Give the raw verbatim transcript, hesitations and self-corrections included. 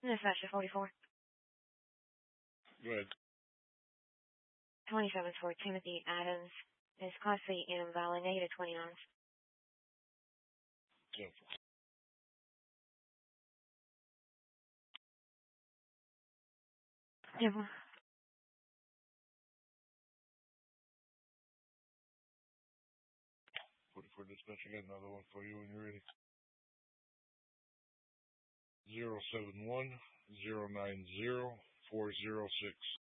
Dispatcher forty-four. Go ahead. twenty-seven for Timothy Adams. Is costly in Valley negative twenty hours. So, Yeah. forty-four dispatch, I got another one for you when you're ready. Zero seven one zero nine zero four zero six.